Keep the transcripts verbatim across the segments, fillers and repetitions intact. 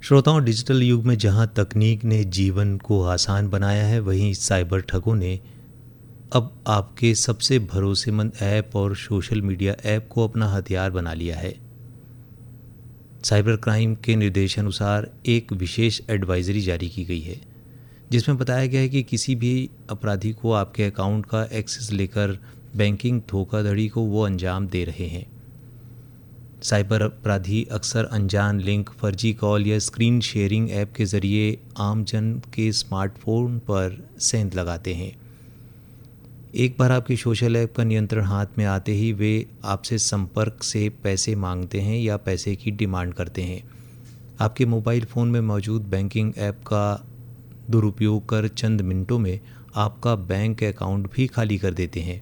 श्रोताओं, डिजिटल युग में जहां तकनीक ने जीवन को आसान बनाया है, वहीं साइबर ठगों ने अब आपके सबसे भरोसेमंद ऐप और सोशल मीडिया ऐप को अपना हथियार बना लिया है। साइबर क्राइम के निर्देशानुसार एक विशेष एडवाइजरी जारी की गई है, जिसमें बताया गया है कि किसी भी अपराधी को आपके अकाउंट का एक्सेस लेकर बैंकिंग धोखाधड़ी को वो अंजाम दे रहे हैं। साइबर अपराधी अक्सर अनजान लिंक, फर्जी कॉल या स्क्रीन शेयरिंग ऐप के ज़रिए आमजन के स्मार्टफोन पर सेंध लगाते हैं। एक बार आपके सोशल ऐप का नियंत्रण हाथ में आते ही वे आपसे संपर्क से पैसे मांगते हैं या पैसे की डिमांड करते हैं। आपके मोबाइल फ़ोन में मौजूद बैंकिंग ऐप का दुरुपयोग कर चंद मिनटों में आपका बैंक अकाउंट भी खाली कर देते हैं।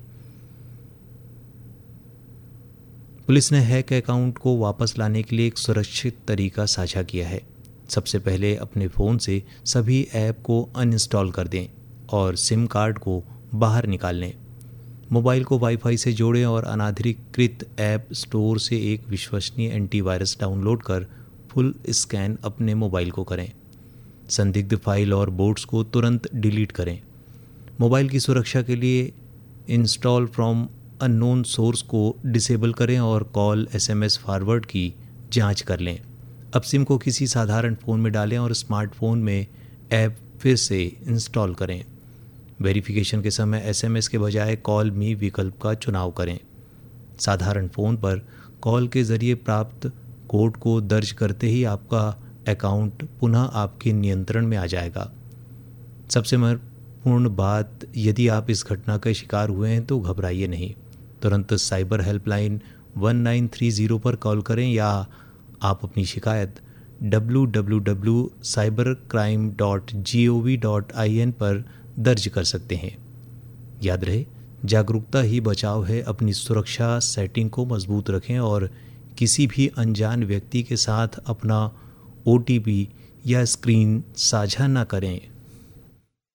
पुलिस ने हैक अकाउंट को वापस लाने के लिए एक सुरक्षित तरीका साझा किया है। सबसे पहले अपने फ़ोन से सभी ऐप को अनइंस्टॉल कर दें और सिम कार्ड को बाहर निकाल लें। मोबाइल को वाईफाई से जोड़ें और अनाधिकृत ऐप स्टोर से एक विश्वसनीय एंटीवायरस डाउनलोड कर फुल स्कैन अपने मोबाइल को करें। संदिग्ध फाइल और बोट्स को तुरंत डिलीट करें। मोबाइल की सुरक्षा के लिए इंस्टॉल फ्रॉम अननोन सोर्स को डिसेबल करें और कॉल, एसएमएस फॉरवर्ड की जांच कर लें। अब सिम को किसी साधारण फ़ोन में डालें और स्मार्टफोन में ऐप फिर से इंस्टॉल करें। वेरिफिकेशन के समय एसएमएस के बजाय कॉल मी विकल्प का चुनाव करें। साधारण फ़ोन पर कॉल के ज़रिए प्राप्त कोड को दर्ज करते ही आपका अकाउंट पुनः आपके नियंत्रण में आ जाएगा। सबसे महत्वपूर्ण बात, यदि आप इस घटना का शिकार हुए हैं तो घबराइए नहीं। तुरंत cyber helpline one nine three zero पर कॉल करें या आप अपनी शिकायत W W W dot cyber crime dot G O V dot I N पर दर्ज कर सकते हैं। याद रहे, जागरूकता ही बचाव है। अपनी सुरक्षा सेटिंग को मजबूत रखें और किसी भी अनजान व्यक्ति के साथ अपना ओ टी पी या स्क्रीन साझा न करें।